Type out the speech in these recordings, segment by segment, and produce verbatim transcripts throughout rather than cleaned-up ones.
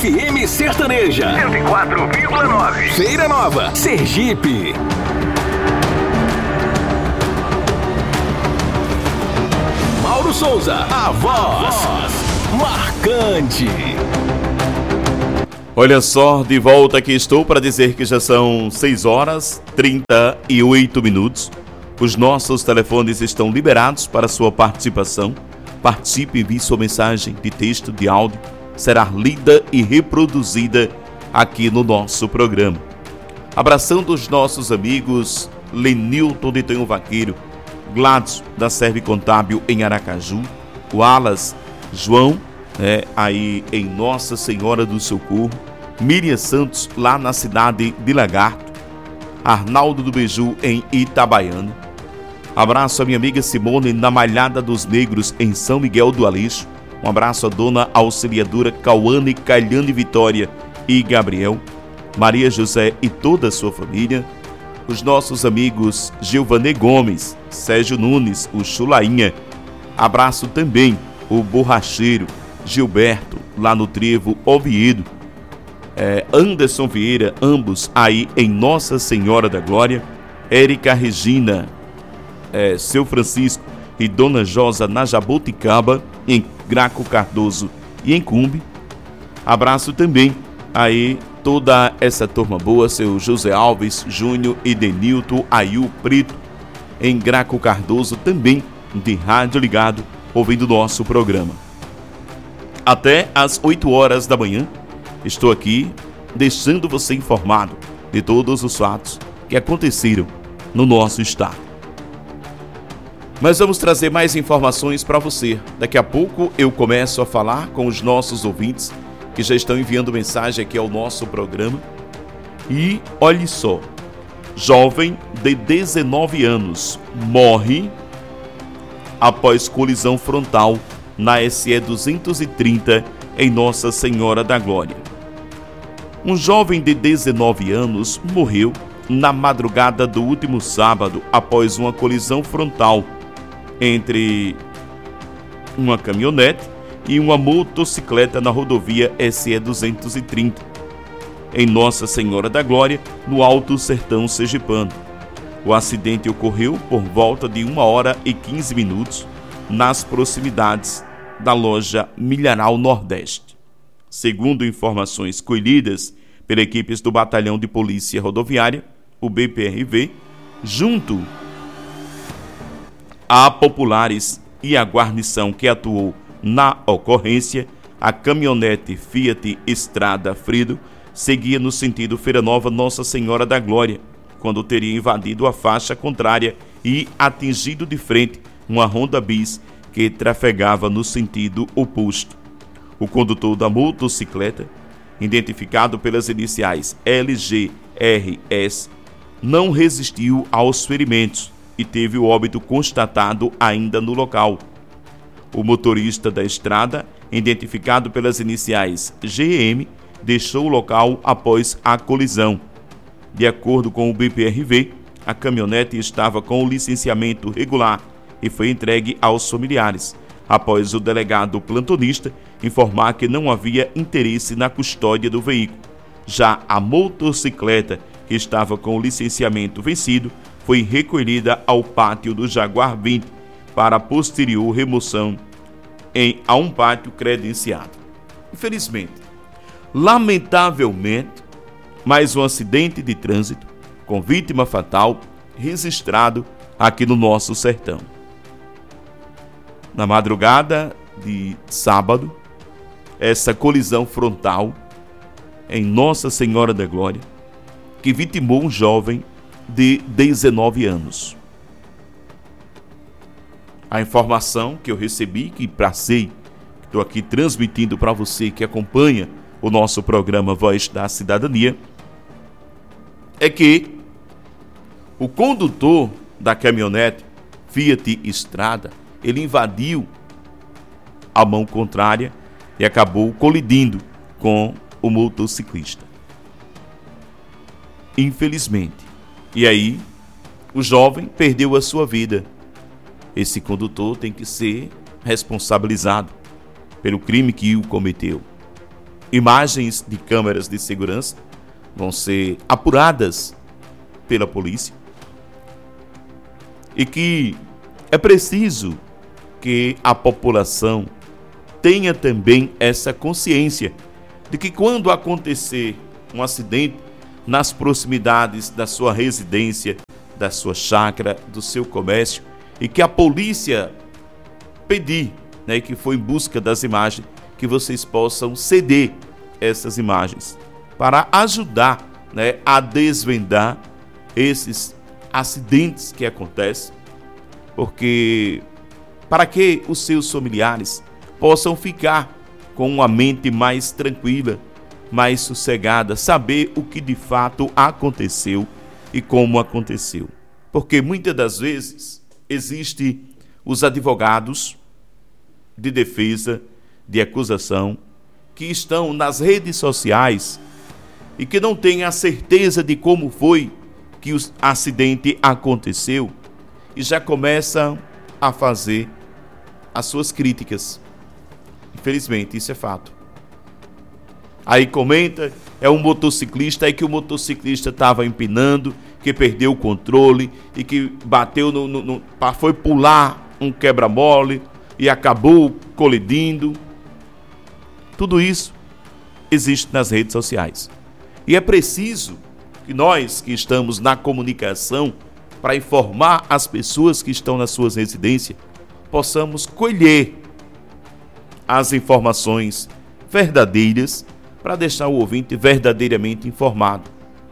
F M Sertaneja cento e quatro vírgula nove. Feira Nova, Sergipe. Mauro Souza, a voz marcante. Olha só, de volta aqui estou para dizer que já são seis horas e trinta e oito minutos. Os nossos telefones estão liberados para sua participação. Participe e envie sua mensagem de texto, de áudio. Será lida e reproduzida aqui no nosso programa. Abraçando os nossos amigos Lenilton de Tenho Vaqueiro, Gladys da Serve Contábil em Aracaju, Wallace, João, É, aí em Nossa Senhora do Socorro, Miriam Santos lá na cidade de Lagarto, Arnaldo do Beiju em Itabaiana. Abraço a minha amiga Simone na Malhada dos Negros em São Miguel do Aleixo. Um abraço a dona auxiliadora Cauane, Calhane Vitória e Gabriel, Maria José e toda a sua família. Os nossos amigos Gilvanê Gomes, Sérgio Nunes, o Chulainha. Abraço também o Borracheiro Gilberto, lá no Trevo Oviedo, é, Anderson Vieira, ambos aí em Nossa Senhora da Glória, Érica Regina, é, Seu Francisco e Dona Josa na Jaboticaba, em Graco Cardoso e em Cumbe. Abraço também aí toda essa turma boa, seu José Alves Júnior e Denilton Ayu Preto, em Graco Cardoso, também de rádio ligado, ouvindo nosso programa. Até às oito horas da manhã, estou aqui deixando você informado de todos os fatos que aconteceram no nosso estado. Mas vamos trazer mais informações para você. Daqui a pouco eu começo a falar com os nossos ouvintes que já estão enviando mensagem aqui ao nosso programa. E olhe só, jovem de dezenove anos morre após colisão frontal na S E duzentos e trinta, em Nossa Senhora da Glória. Um jovem de dezenove anos morreu na madrugada do último sábado após uma colisão frontal entre uma caminhonete e uma motocicleta na rodovia S E duzentos e trinta, em Nossa Senhora da Glória, no Alto Sertão Sergipano. O acidente ocorreu por volta de uma hora e quinze minutos nas proximidades da loja Milharal Nordeste. Segundo informações colhidas pelas equipes do Batalhão de Polícia Rodoviária, o B P R V, junto a populares e a guarnição que atuou na ocorrência, a caminhonete Fiat Estrada Frido seguia no sentido Feira Nova Nossa Senhora da Glória, quando teria invadido a faixa contrária e atingido de frente uma Honda Bis que trafegava no sentido oposto. O condutor da motocicleta, identificado pelas iniciais L G R S, não resistiu aos ferimentos e teve o óbito constatado ainda no local. O motorista da estrada, identificado pelas iniciais G M, deixou o local após a colisão. De acordo com o B P R V, a caminhonete estava com o licenciamento regular e foi entregue aos familiares, após o delegado plantonista informar que não havia interesse na custódia do veículo. Já a motocicleta, que estava com o licenciamento vencido, foi recolhida ao pátio do Jaguar vinte para posterior remoção em, a um pátio credenciado. Infelizmente, lamentavelmente, mais um acidente de trânsito com vítima fatal registrado aqui no nosso sertão. Na madrugada de sábado, essa colisão frontal em Nossa Senhora da Glória, que vitimou um jovem de dezenove anos. A informação que eu recebi, que passei, que estou aqui transmitindo para você que acompanha o nosso programa Voz da Cidadania, é que o condutor da caminhonete Fiat Estrada, ele invadiu a mão contrária e acabou colidindo com o motociclista. Infelizmente. E aí, o jovem perdeu a sua vida. Esse condutor tem que ser responsabilizado pelo crime que o cometeu. imagens de câmeras de segurança vão ser apuradas pela polícia e que é preciso que a população tenha também essa consciência de que quando acontecer um acidente nas proximidades da sua residência, da sua chácara, do seu comércio, e que a polícia pedir, né, que foi em busca das imagens, que vocês possam ceder essas imagens para ajudar, né, a desvendar esses acidentes que acontecem, porque para que os seus familiares possam ficar com uma mente mais tranquila, mais sossegada, saber o que de fato aconteceu e como aconteceu. Porque muitas das vezes existem os advogados de defesa, de acusação, que estão nas redes sociais e que não têm a certeza de como foi que o acidente aconteceu e já começam a fazer as suas críticas. Infelizmente, isso é fato. Aí comenta, é um motociclista, aí que o motociclista estava empinando, que perdeu o controle e que bateu no, no, no foi pular um quebra-mole e acabou colidindo. Tudo isso existe nas redes sociais. E é preciso que nós que estamos na comunicação, para informar as pessoas que estão nas suas residências, possamos colher as informações verdadeiras para deixar o ouvinte verdadeiramente informado.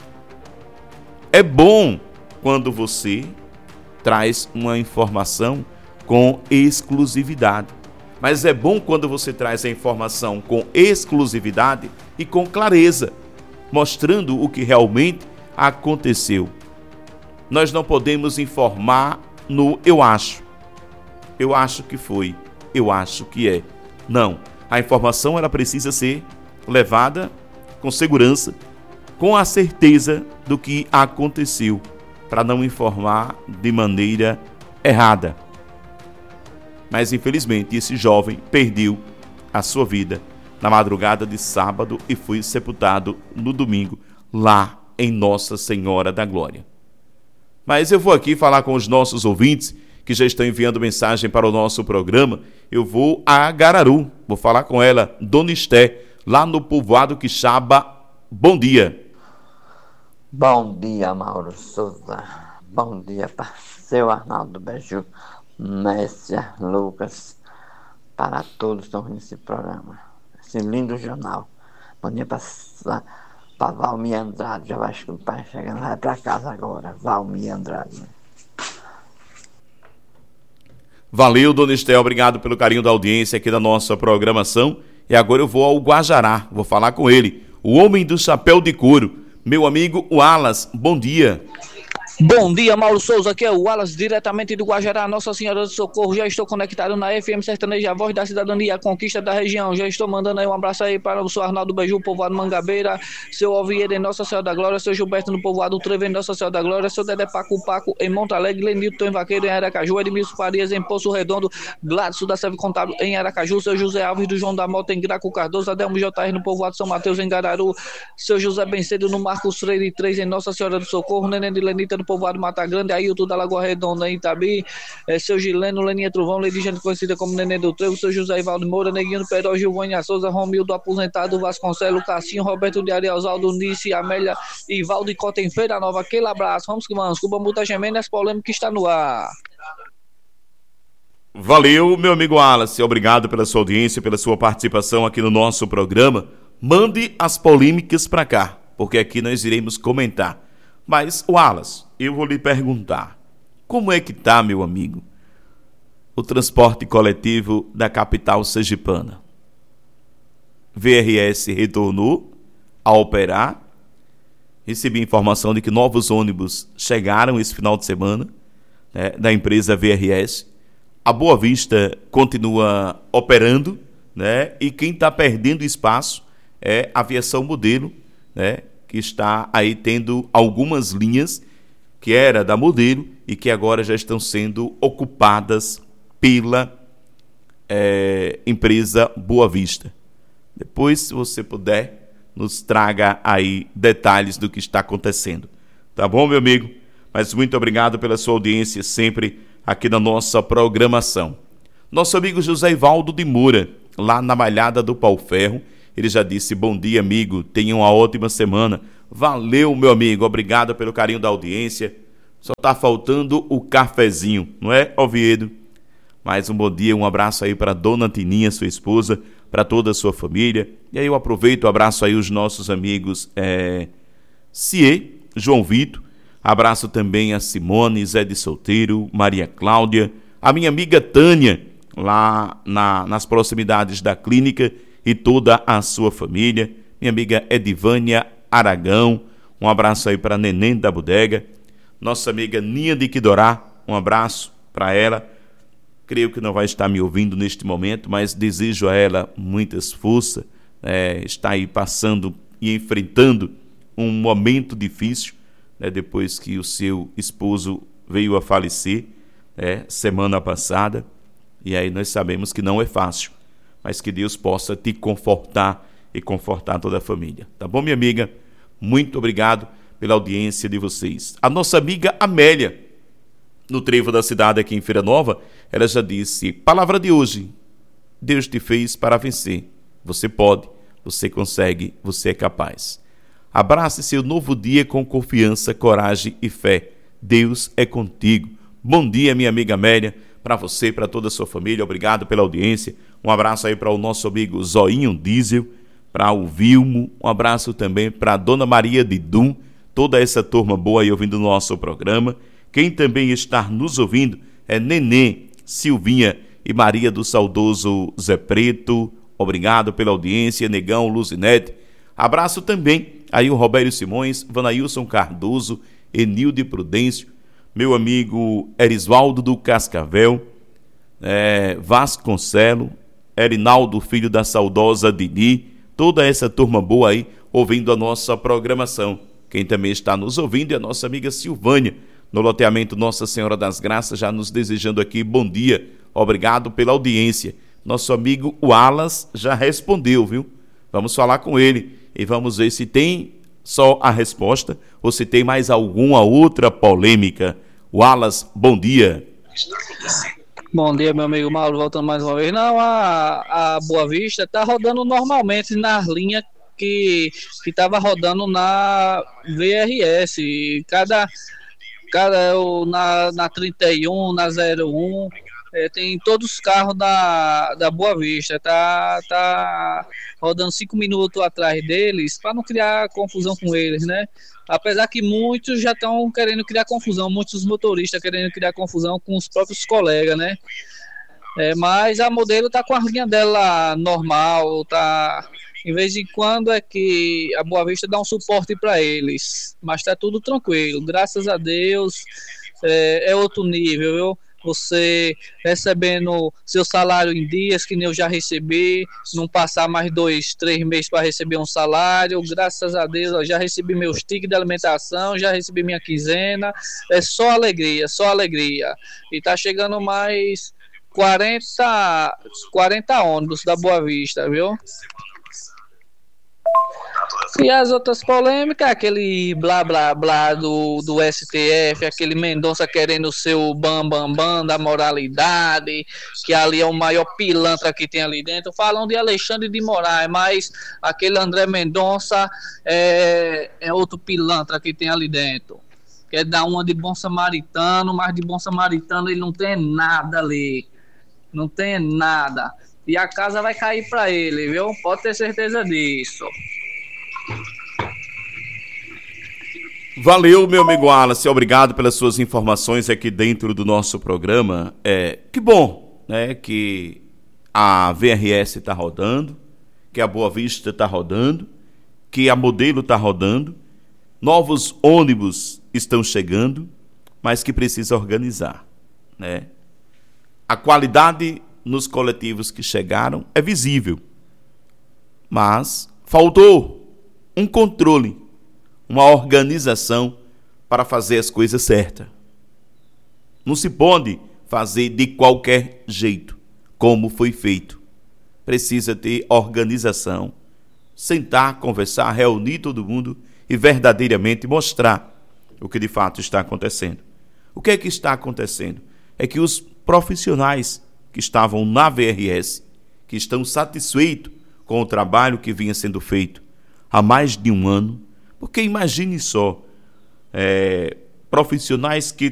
É bom quando você traz uma informação com exclusividade, mas é bom quando você traz a informação com exclusividade e com clareza, mostrando o que realmente aconteceu. Nós não podemos informar no eu acho. Eu acho que foi, eu acho que é. Não, a informação ela precisa ser levada com segurança, com a certeza do que aconteceu, para não informar de maneira errada. Mas infelizmente esse jovem perdeu a sua vida na madrugada de sábado e foi sepultado no domingo lá em Nossa Senhora da Glória. Mas eu vou aqui falar com os nossos ouvintes que já estão enviando mensagem para o nosso programa. Eu vou a Gararu, vou falar com ela, Dona Esté, lá no povoado Quixaba. Bom dia. Bom dia, Mauro Souza. Bom dia, seu Arnaldo Beju, Messia, Lucas, para todos que estão nesse programa, esse lindo jornal. Bom dia para para Valmir Andrade, já vai chegando, vai para casa agora, Valmir Andrade. Valeu, Dona Estel, obrigado pelo carinho da audiência aqui da nossa programação. E agora eu vou ao Guajará, vou falar com ele, o homem do chapéu de couro, meu amigo Wallace. Bom dia. Bom dia, Mauro Souza, aqui é o Wallace, diretamente do Guajará, Nossa Senhora do Socorro. Já estou conectado na F M Sertaneja, a voz da cidadania, a conquista da região. Já estou mandando aí um abraço aí para o seu Arnaldo Beju, povoado Mangabeira, seu Oviedo em Nossa Senhora da Glória, seu Gilberto no povoado Trevo em Nossa Senhora da Glória, seu Dedé Paco Paco em Monte Alegre, Lenilton em Vaqueiro em Aracaju, Edmilson Farias em Poço Redondo, Gladson da Serve Contábil em Aracaju, seu José Alves do João da Mota em Graco Cardoso, Adelmo J R no povoado São Mateus em Gararu, seu José Bencedo no Marcos Freire três em Nossa Senhora do Socorro, Neném de Lenita no povoado Mata Grande, Ailton da Lagoa Redonda em Itabi, é, seu Gileno, Leninha Trovão, Lady Jane conhecida como Neném do Trevo, seu José Ivaldo Moura, Neguinho do Peró, Gilvânia Souza, Romildo Aposentado, Vasconcelo, Cassinho, Roberto de Arielzaldo, Nice, Amélia, Ivaldo e Cota em Feira Nova. Aquele abraço, vamos que vamos, Cuba Muta Gemene, as polêmicas está no ar. Valeu, meu amigo Wallace, obrigado pela sua audiência, pela sua participação aqui no nosso programa. Mande as polêmicas para cá, porque aqui nós iremos comentar. Mas, Wallace, eu vou lhe perguntar, como é que está, meu amigo, o transporte coletivo da capital sergipana? V R S retornou a operar. Recebi informação de que novos ônibus chegaram esse final de semana, né, da empresa V R S. A Boa Vista continua operando, né, e quem está perdendo espaço é a Aviação Modelo, né, que está aí tendo algumas linhas que era da Modelo e que agora já estão sendo ocupadas pela é, empresa Boa Vista. Depois, se você puder, nos traga aí detalhes do que está acontecendo. Tá bom, meu amigo? Mas muito obrigado pela sua audiência sempre aqui na nossa programação. Nosso amigo José Ivaldo de Moura, lá na Malhada do Pau Ferro, ele já disse: bom dia, amigo, tenha uma ótima semana. Valeu, meu amigo, obrigado pelo carinho da audiência. Só tá faltando o cafezinho, não é, Oviedo? Mais um bom dia, um abraço aí para Dona Tininha, sua esposa, para toda a sua família. E aí eu aproveito, abraço aí os nossos amigos é, Cie, João Vitor, abraço também a Simone, Zé de Solteiro, Maria Cláudia, a minha amiga Tânia, lá na, nas proximidades da clínica, e toda a sua família, minha amiga Edivânia Aragão, um abraço aí para Neném da Bodega, nossa amiga Ninha de Quidorá, um abraço para ela. Creio que não vai estar me ouvindo neste momento, mas desejo a ela muitas forças, é, está aí passando e enfrentando um momento difícil, né, depois que o seu esposo veio a falecer, né, semana passada, e aí nós sabemos que não é fácil, mas que Deus possa te confortar e confortar toda a família. Tá bom, minha amiga? Muito obrigado pela audiência de vocês. A nossa amiga Amélia, no trevo da cidade aqui em Feira Nova, ela já disse: palavra de hoje, Deus te fez para vencer. Você pode, você consegue, você é capaz. Abrace seu novo dia com confiança, coragem e fé. Deus é contigo. Bom dia, minha amiga Amélia, para você e para toda a sua família. Obrigado pela audiência. Um abraço aí para o nosso amigo Zoinho Diesel, para o Vilmo. Um abraço também para a Dona Maria de Dum, toda essa turma boa aí ouvindo o nosso programa. Quem também está nos ouvindo é Nenê, Silvinha e Maria do saudoso Zé Preto. Obrigado pela audiência, Negão, Luzinete. Abraço também aí o Robério Simões, Vanailson Cardoso, Enilde Prudêncio, meu amigo Erisvaldo do Cascavel, é, Vasconcelo, Erinaldo, filho da saudosa Dini, toda essa turma boa aí ouvindo a nossa programação. Quem também está nos ouvindo é a nossa amiga Silvânia, no loteamento Nossa Senhora das Graças, já nos desejando aqui bom dia. Obrigado pela audiência. Nosso amigo Wallace já respondeu, viu? Vamos falar com ele e vamos ver se tem só a resposta ou se tem mais alguma outra polêmica. Wallace, bom dia. Bom dia, meu amigo Mauro, voltando mais uma vez. Não, a, a Boa Vista está rodando normalmente nas linhas que estava rodando na V R S. Cada... Cara, eu, na, na trinta e um, na zero um, é, tem todos os carros da, da Boa Vista, tá, tá rodando cinco minutos atrás deles, para não criar confusão com eles, né? Apesar que muitos já estão querendo criar confusão, muitos motoristas querendo criar confusão com os próprios colegas, né? É, mas a modelo tá com a linha dela normal, tá... Em vez de quando é que a Boa Vista dá um suporte para eles. Mas tá tudo tranquilo, graças a Deus. É, é outro nível, viu? Você recebendo seu salário em dias, que nem eu já recebi, não passar mais dois, três meses para receber um salário. Graças a Deus, eu já recebi meus tickets de alimentação, já recebi minha quinzena. É só alegria, só alegria. E tá chegando mais quarenta, quarenta ônibus da Boa Vista, viu? E as outras polêmicas, aquele blá blá blá do, do S T F, aquele Mendonça querendo o seu bam bam bam da moralidade, que ali é o maior pilantra que tem ali dentro. Falam de Alexandre de Moraes, mas aquele André Mendonça é, é outro pilantra que tem ali dentro. Quer dar uma de bom samaritano, mas de bom samaritano ele não tem nada ali. Não tem nada. E a casa vai cair para ele, viu? Pode ter certeza disso. Valeu, meu amigo Wallace, obrigado pelas suas informações aqui dentro do nosso programa. É, que bom, né, que a V R S está rodando, que a Boa Vista está rodando, que a Modelo está rodando, novos ônibus estão chegando, mas que precisa organizar, né? A qualidade nos coletivos que chegaram é visível, mas faltou um controle, uma organização para fazer as coisas certas. Não se pode fazer de qualquer jeito, como foi feito. precisa ter organização, sentar, conversar, reunir todo mundo e verdadeiramente mostrar o que de fato está acontecendo. O que é que está acontecendo? É que os profissionais que estavam na V R S, que estão satisfeitos com o trabalho que vinha sendo feito há mais de um ano, porque imagine só, é, profissionais que